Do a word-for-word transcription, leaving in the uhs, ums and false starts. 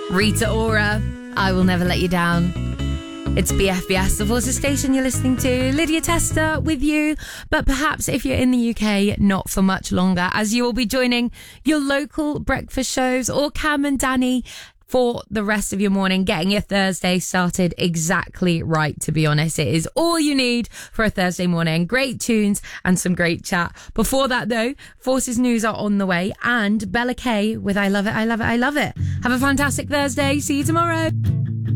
Rita Ora, I Will Never Let You Down. It's B F B S, the Forces station you're listening to. Lydia Tester with you, but perhaps if you're in the U K, not for much longer, as you will be joining your local breakfast shows, or Cam and Danny, for the rest of your morning, getting your Thursday started exactly right, to be honest. It is all you need for a Thursday morning. Great tunes and some great chat. Before that, though, Forces News are on the way, and Bella Kay with I Love It, I Love It, I Love It. Have a fantastic Thursday. See you tomorrow.